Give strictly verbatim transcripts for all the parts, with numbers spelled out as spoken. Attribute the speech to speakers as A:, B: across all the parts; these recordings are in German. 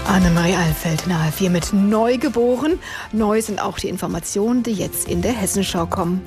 A: Annemarie Alfeld in H R vier mit Neugeboren. Neu sind auch die Informationen, die jetzt in der Hessenschau kommen.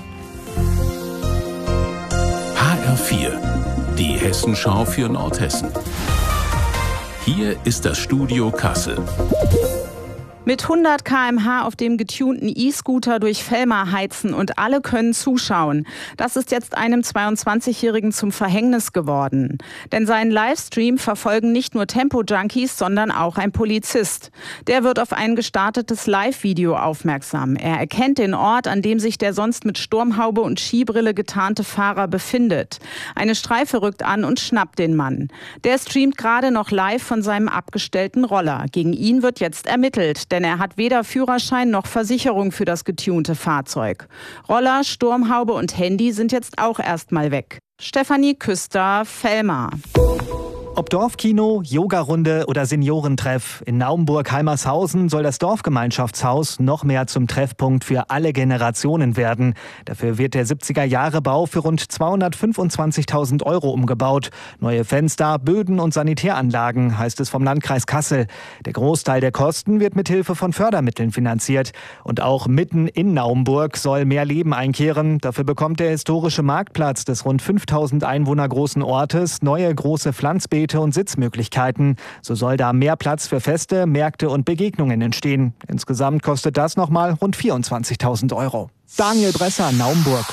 B: H R vier, die Hessenschau für Nordhessen. Hier ist das Studio Kassel.
C: Mit hundert Kilometer pro Stunde auf dem getunten E-Scooter durch Velmar heizen und alle können zuschauen. Das ist jetzt einem zweiundzwanzigjährigen zum Verhängnis geworden. Denn seinen Livestream verfolgen nicht nur Tempo-Junkies, sondern auch ein Polizist. Der wird auf ein gestartetes Live-Video aufmerksam. Er erkennt den Ort, an dem sich der sonst mit Sturmhaube und Skibrille getarnte Fahrer befindet. Eine Streife rückt an und schnappt den Mann. Der streamt gerade noch live von seinem abgestellten Roller. Gegen ihn wird jetzt ermittelt. Denn er hat weder Führerschein noch Versicherung für das getunte Fahrzeug. Roller, Sturmhaube und Handy sind jetzt auch erstmal weg. Stefanie Küster, Velmar.
D: Ob Dorfkino, Yogarunde oder Seniorentreff, in Naumburg-Heimershausen soll das Dorfgemeinschaftshaus noch mehr zum Treffpunkt für alle Generationen werden. Dafür wird der siebziger-Jahre-Bau für rund zweihundertfünfundzwanzigtausend Euro umgebaut. Neue Fenster, Böden und Sanitäranlagen, heißt es vom Landkreis Kassel. Der Großteil der Kosten wird mit Hilfe von Fördermitteln finanziert. Und auch mitten in Naumburg soll mehr Leben einkehren. Dafür bekommt der historische Marktplatz des rund fünftausend Einwohner großen Ortes neue große Pflanzbeete und Sitzmöglichkeiten. So soll da mehr Platz für Feste, Märkte und Begegnungen entstehen. Insgesamt kostet das nochmal rund vierundzwanzigtausend Euro. Daniel Bresser, Naumburg.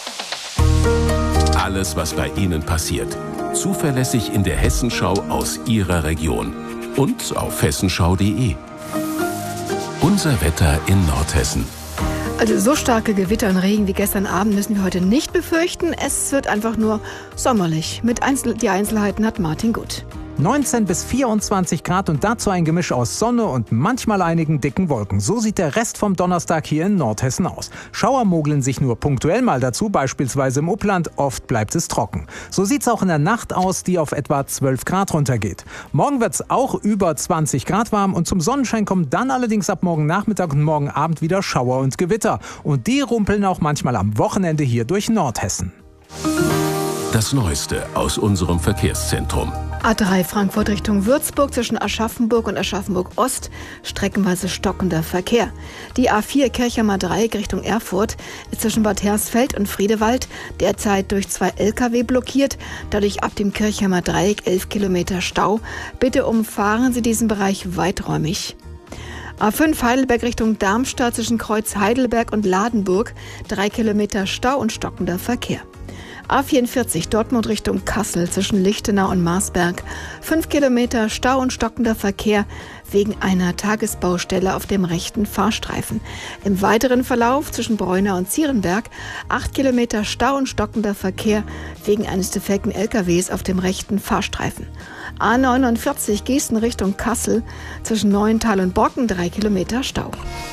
B: Alles, was bei Ihnen passiert. Zuverlässig in der Hessenschau aus Ihrer Region. Und auf hessenschau punkt de. Unser Wetter in Nordhessen.
A: Also so starke Gewitter und Regen wie gestern Abend müssen wir heute nicht befürchten. Es wird einfach nur sommerlich. Mit Einzel- die Einzelheiten hat Martin Gut.
E: neunzehn bis vierundzwanzig Grad und dazu ein Gemisch aus Sonne und manchmal einigen dicken Wolken. So sieht der Rest vom Donnerstag hier in Nordhessen aus. Schauer mogeln sich nur punktuell mal dazu, beispielsweise im Upland. Oft bleibt es trocken. So sieht's auch in der Nacht aus, die auf etwa zwölf Grad runtergeht. Morgen wird's auch über zwanzig Grad warm und zum Sonnenschein kommen dann allerdings ab morgen Nachmittag und morgen Abend wieder Schauer und Gewitter. Und die rumpeln auch manchmal am Wochenende hier durch Nordhessen.
B: Das Neueste aus unserem Verkehrszentrum.
A: A drei Frankfurt Richtung Würzburg zwischen Aschaffenburg und Aschaffenburg Ost, streckenweise stockender Verkehr. Die A vier Kirchheimer Dreieck Richtung Erfurt ist zwischen Bad Hersfeld und Friedewald derzeit durch zwei L K W blockiert, dadurch ab dem Kirchheimer Dreieck elf Kilometer Stau. Bitte umfahren Sie diesen Bereich weiträumig. A fünf Heidelberg Richtung Darmstadt zwischen Kreuz Heidelberg und Ladenburg, drei Kilometer Stau und stockender Verkehr. A vierundvierzig Dortmund Richtung Kassel zwischen Lichtenau und Marsberg. fünf Kilometer Stau und stockender Verkehr wegen einer Tagesbaustelle auf dem rechten Fahrstreifen. Im weiteren Verlauf zwischen Breunau und Zierenberg acht Kilometer Stau und stockender Verkehr wegen eines defekten L K Ws auf dem rechten Fahrstreifen. A neunundvierzig Gießen Richtung Kassel zwischen Neuental und Brocken drei Kilometer Stau.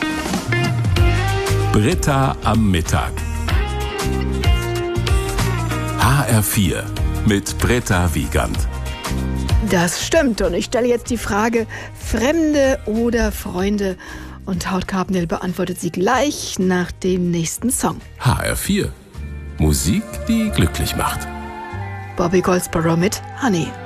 B: Britta am Mittag. H R vier mit Britta Wiegand.
A: Das stimmt und ich stelle jetzt die Frage, Fremde oder Freunde? Und Haut Carpendale beantwortet sie gleich nach dem nächsten Song.
B: H R vier. Musik, die glücklich macht.
A: Bobby Goldsboro mit Honey.